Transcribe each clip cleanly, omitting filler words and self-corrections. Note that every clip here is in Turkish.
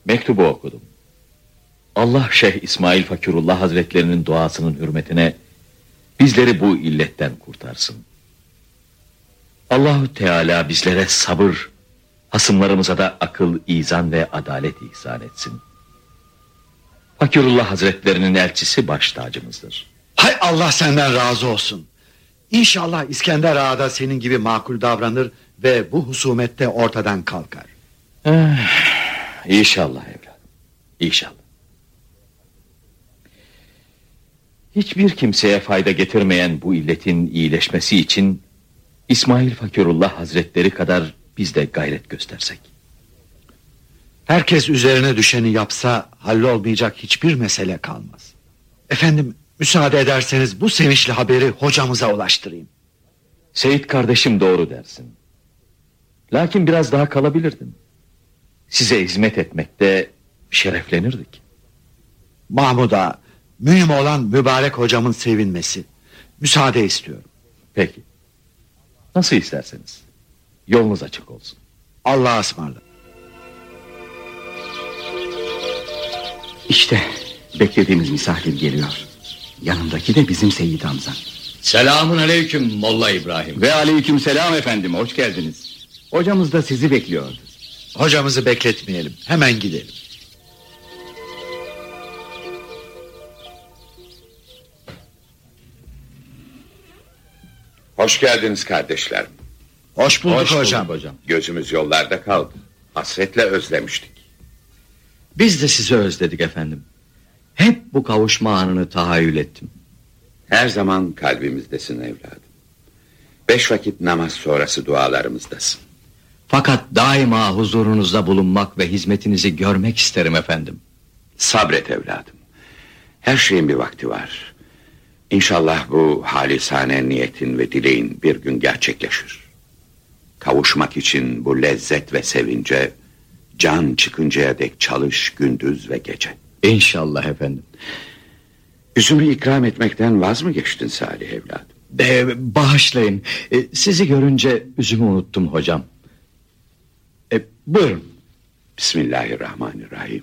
Mektubu okudum. Allah Şeyh İsmail Fakirullah Hazretlerinin duasının hürmetine bizleri bu illetten kurtarsın. Allahu Teala bizlere sabır, hasımlarımıza da akıl, izan ve adalet ihsan etsin. Fakirullah Hazretlerinin elçisi baş tacımızdır. Hay Allah senden razı olsun. İnşallah İskender Ağa da senin gibi makul davranır ve bu husumette ortadan kalkar. İnşallah evladım, İnşallah. Hiçbir kimseye fayda getirmeyen bu illetin iyileşmesi için İsmail Fakirullah Hazretleri kadar biz de gayret göstersek. Herkes üzerine düşeni yapsa hallolmayacak hiçbir mesele kalmaz. Efendim, müsaade ederseniz bu sevinçli haberi hocamıza ulaştırayım. Seyit kardeşim doğru dersin. Lakin biraz daha kalabilirdin. Size hizmet etmekte şereflenirdik. Mahmud Ağa, mühim olan mübarek hocamın sevinmesi. Müsaade istiyorum. Peki. Nasıl isterseniz. Yolunuz açık olsun. Allah'a ısmarladık. İşte beklediğimiz misafir geliyor. Yanındaki de bizim Seyyid Hamza. Selamun aleyküm Molla İbrahim. Ve aleyküm selam efendim, hoş geldiniz. Hocamız da sizi bekliyordu. Hocamızı bekletmeyelim, hemen gidelim. Hoş geldiniz kardeşlerim. Hoş bulduk hocam. Gözümüz yollarda kaldı. Hasretle özlemiştik. Biz de sizi özledik efendim. Hep bu kavuşma anını tahayyül ettim. Her zaman kalbimizdesin evladım. 5 vakit namaz sonrası dualarımızdasın. Fakat daima huzurunuzda bulunmak ve hizmetinizi görmek isterim efendim. Sabret evladım. Her şeyin bir vakti var. İnşallah bu halisane niyetin ve dileğin bir gün gerçekleşir. Kavuşmak için bu lezzet ve sevince can çıkıncaya dek çalış gündüz ve gece. İnşallah efendim. Üzümü ikram etmekten vaz mı geçtin Salih evladım? Bağışlayın. Sizi görünce üzümü unuttum hocam. Buyurun. Bismillahirrahmanirrahim.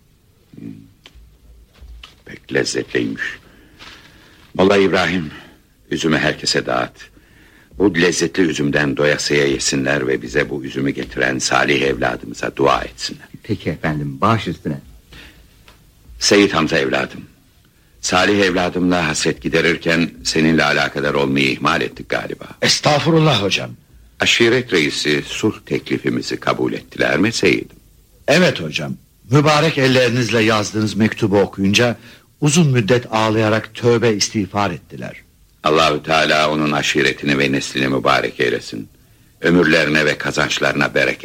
Pek lezzetliymiş. Molla İbrahim, üzümü herkese dağıt. Bu lezzetli üzümden doyasıya yesinler ve bize bu üzümü getiren Salih evladımıza dua etsinler. Peki efendim, baş üstüne. Seyyid Hamza evladım, Salih evladımla hasret giderirken seninle alakadar olmayı ihmal ettik galiba. Estağfurullah hocam. Aşiret reisi sulh teklifimizi kabul ettiler mi Seyyid'im? Evet hocam. Mübarek ellerinizle yazdığınız mektubu okuyunca uzun müddet ağlayarak tövbe istiğfar ettiler. Allahü Teala onun aşiretini ve neslini mübarek eylesin. Ömürlerine ve kazançlarına bereket